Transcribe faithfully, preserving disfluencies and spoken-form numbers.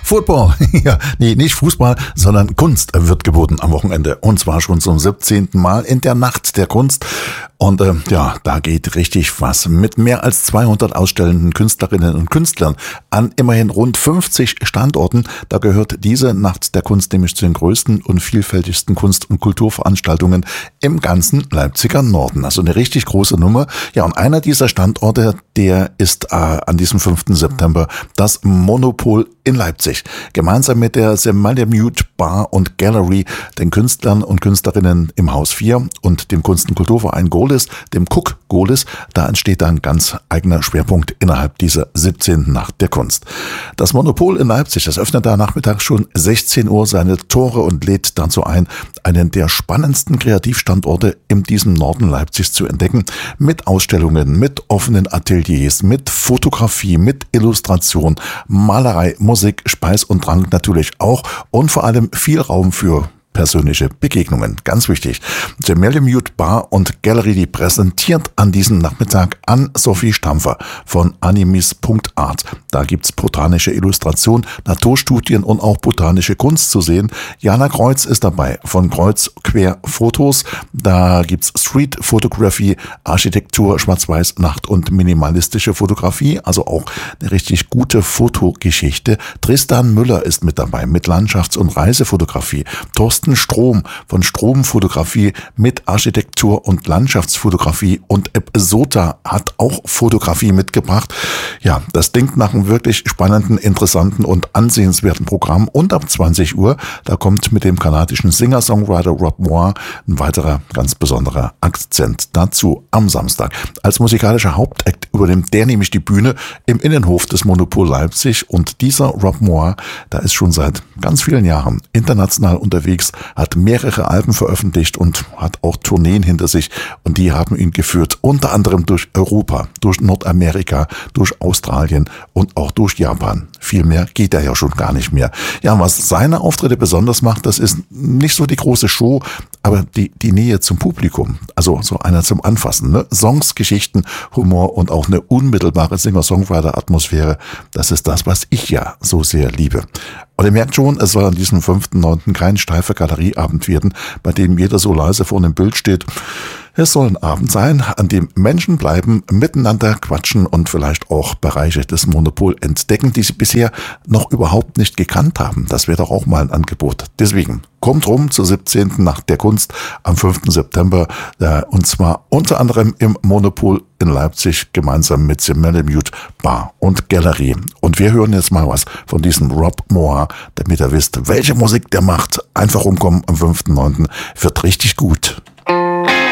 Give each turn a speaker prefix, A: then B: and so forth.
A: Football, ja, nee, nicht Fußball, sondern Kunst wird geboten am Wochenende. Und zwar schon zum siebzehnten Mal in der Nacht der Kunst. Und äh, ja, da geht richtig was. Mit mehr als zweihundert ausstellenden Künstlerinnen und Künstlern an immerhin rund fünfzig Standorten. Da gehört diese Nacht der Kunst nämlich zu den größten und vielfältigsten Kunst- und Kulturveranstaltungen im ganzen Leipziger Norden. Also eine richtig große Nummer. Ja, und einer dieser Standorte, der ist äh, an diesem fünften September das Monopol in Leipzig. Gemeinsam mit der The Malamute Bar und Gallery, den Künstlern und Künstlerinnen im Haus vier und dem Kunst- und Kulturverein Gohlis, dem Cook Gohlis, da entsteht ein ganz eigener Schwerpunkt innerhalb dieser siebzehnten Nacht der Kunst. Das Monopol in Leipzig, das öffnet da nachmittags schon sechzehn Uhr seine Tore und lädt dazu ein, einen der spannendsten Kreativstandorte in diesem Norden Leipzigs zu entdecken, mit Ausstellungen, mit offenen Ateliers, mit Fotografie, mit Illustration, Malerei, Musik, Speis und Trank natürlich auch und vor allem viel Raum für persönliche Begegnungen. Ganz wichtig. The Malamute Bar und Gallery, die präsentiert an diesem Nachmittag an Sophie Stampfer von animis punkt art. Da gibt's botanische Illustration, Naturstudien und auch botanische Kunst zu sehen. Jana Kreuz ist dabei von Kreuz Quer Fotos. Da gibt's Street Photography, Architektur, Schwarz-Weiß, Nacht und minimalistische Fotografie. Also auch eine richtig gute Fotogeschichte. Tristan Müller ist mit dabei mit Landschafts- und Reisefotografie. Thorsten Strom von Stromfotografie mit Architektur und Landschaftsfotografie und Eb Sota hat auch Fotografie mitgebracht. Ja, das klingt nach einem wirklich spannenden, interessanten und ansehenswerten Programm. Und ab zwanzig Uhr, da kommt mit dem kanadischen Singer-Songwriter Rob Moir ein weiterer ganz besonderer Akzent dazu am Samstag. Als musikalischer Hauptakt übernimmt der nämlich die Bühne im Innenhof des Monopol Leipzig und dieser Rob Moir, da ist schon seit ganz vielen Jahren international unterwegs, hat mehrere Alben veröffentlicht und hat auch Tourneen hinter sich und die haben ihn geführt, unter anderem durch Europa, durch Nordamerika, durch Australien und auch durch Japan. Viel mehr geht er ja schon gar nicht mehr. Ja, was seine Auftritte besonders macht, das ist nicht so die große Show, aber die, die Nähe zum Publikum, also so einer zum Anfassen, ne? Songs, Geschichten, Humor und auch eine unmittelbare Singer-Songwriter-Atmosphäre, das ist das, was ich ja so sehr liebe. Und ihr merkt schon, es soll an diesem fünften neunten kein steifer Galerieabend werden, bei dem jeder so leise vor einem Bild steht. Es soll ein Abend sein, an dem Menschen bleiben, miteinander quatschen und vielleicht auch Bereiche des Monopol entdecken, die sie bisher noch überhaupt nicht gekannt haben. Das wäre doch auch mal ein Angebot. Deswegen kommt rum zur siebzehnten Nacht der Kunst am fünften September äh, und zwar unter anderem im Monopol in Leipzig gemeinsam mit The Malamute Bar und Gallery. Und wir hören jetzt mal was von diesem Rob Moir, damit ihr wisst, welche Musik der macht. Einfach rumkommen am fünften neunten wird richtig gut.